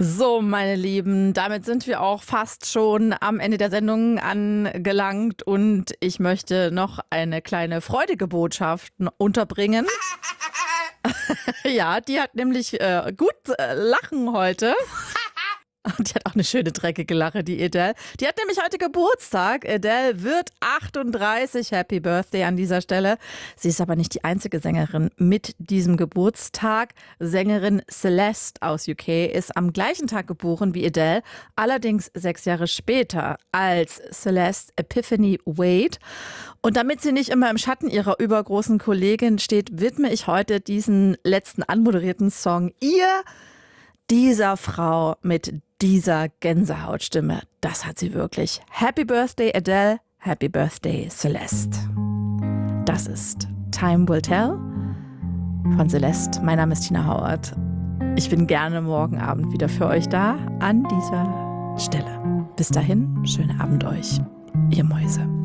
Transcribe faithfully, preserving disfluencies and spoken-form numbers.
So, meine Lieben, damit sind wir auch fast schon am Ende der Sendung angelangt und ich möchte noch eine kleine freudige Botschaft n- unterbringen. Ja, die hat nämlich äh, gut äh, Lachen heute. Und die hat auch eine schöne dreckige Lache, die Adele. Die hat nämlich heute Geburtstag. Adele wird achtunddreißig. Happy Birthday an dieser Stelle. Sie ist aber nicht die einzige Sängerin mit diesem Geburtstag. Sängerin Celeste aus U K ist am gleichen Tag geboren wie Adele, allerdings sechs Jahre später als Celeste Epiphany Wade. Und damit sie nicht immer im Schatten ihrer übergroßen Kollegin steht, widme ich heute diesen letzten anmoderierten Song ihr, dieser Frau mit dieser Gänsehautstimme. Das hat sie wirklich. Happy Birthday Adele, Happy Birthday Celeste. Das ist Time Will Tell von Celeste. Mein Name ist Tina Howard. Ich bin gerne morgen Abend wieder für euch da an dieser Stelle. Bis dahin, schönen Abend euch, ihr Mäuse.